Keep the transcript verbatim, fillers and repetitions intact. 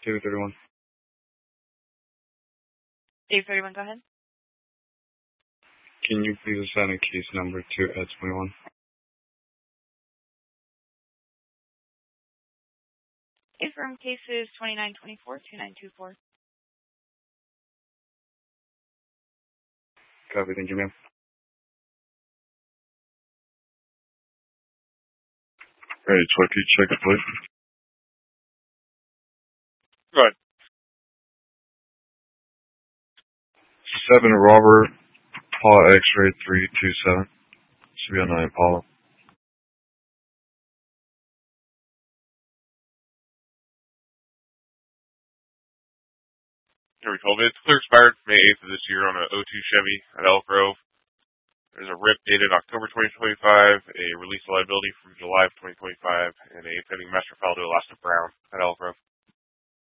David thirty-one. Dave thirty-one, go ahead. Can you please assign a case number to Ed twenty-one? Confirm cases twenty-nine twenty-four, twenty-nine twenty-four. Copy, thank you, ma'am. Hey, twenty check, please. Go ahead. Seven Robert, Paul X-ray three two seven. Should be on nine Paul. Here we go. It's clear expired May eighth of this year on an oh two Chevy at Elk Grove. There's a R I P dated October twenty twenty-five, a release of liability from July of twenty twenty-five, and a pending master file to Alaska Brown.